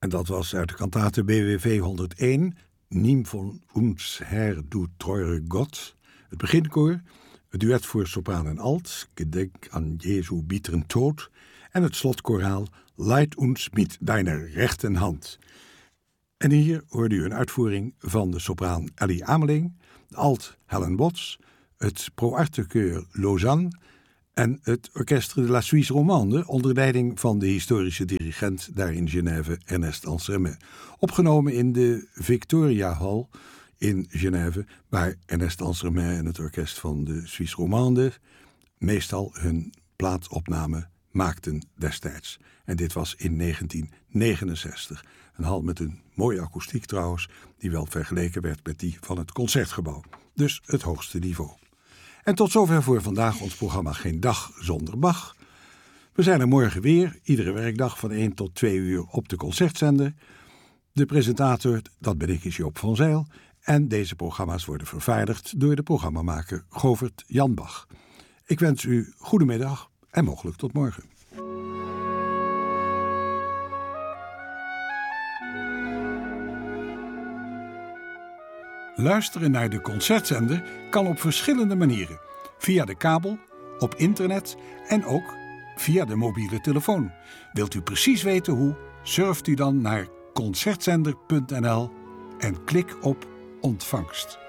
En dat was uit de kantate BWV 101, Nimm von uns Herr, du treure Gott. Het beginkoor, het duet voor sopraan en alt, Gedenk an Jesu bitteren Tod. En het slotkoraal, Leid uns mit deiner rechten Hand. En hier hoorde u een uitvoering van de sopraan Ellie Ameling, de alt Helen Watts, het Pro Arte Chœur Lausanne en het Orchestre de la Suisse Romande onder leiding van de historische dirigent daar in Genève, Ernest Ansermet. Opgenomen in de Victoria Hall in Genève, waar Ernest Ansermet en het orkest van de Suisse Romande meestal hun plaatopname maakten destijds. En dit was in 1969. Een hal met een mooie akoestiek trouwens, die wel vergeleken werd met die van het Concertgebouw. Dus het hoogste niveau. En tot zover voor vandaag ons programma Geen Dag Zonder Bach. We zijn er morgen weer, iedere werkdag van 1 tot 2 uur op de Concertzender. De presentator, dat ben ik, is Joop van Zijl. En deze programma's worden vervaardigd door de programmamaker Govert Jan Bach. Ik wens u goedemiddag en mogelijk tot morgen. Luisteren naar de Concertzender kan op verschillende manieren. Via de kabel, op internet en ook via de mobiele telefoon. Wilt u precies weten hoe? Surft u dan naar concertzender.nl en klik op ontvangst.